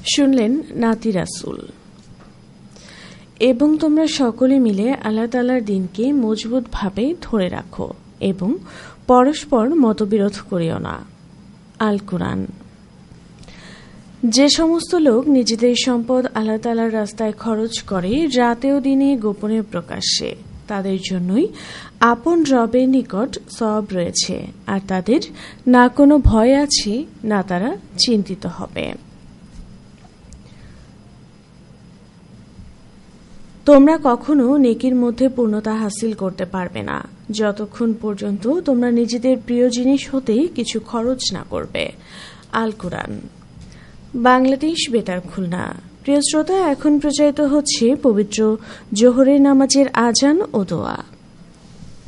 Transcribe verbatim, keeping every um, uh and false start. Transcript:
শুনলেন নাতি রাসূল। এবং তোমরা সকলে মিলে আল্লাহ তাআলার দ্বীনকে মজবুতভাবে ধরে রাখো এবং পরস্পর মতবিরোধ করিও না। আল কুরআন। যে সমস্ত লোক নিজেদের সম্পদ আল্লাহ তাআলার রাস্তায় খরচ করে রাতে ও দিনে গোপনে প্রকাশ্যে, তাদের জন্যই আপন রবের নিকট সওয়াব রয়েছে, আর তাদের না কোনো ভয় আছে না তারা চিন্তিত হবে। তোমরা কখনো নেকির মধ্যে পূর্ণতা হাসিল করতে পারবে না যতক্ষণ পর্যন্ত তোমরা নিজেদের প্রিয় জিনিস হতে কিছু খরচ না করবে। আল কুরআন। বাংলাদেশ বেতার খুলনা। প্রিয় শ্রোতা, এখন প্রচারিত হচ্ছে পবিত্র জোহরের নামাজের আজান ও দোয়া।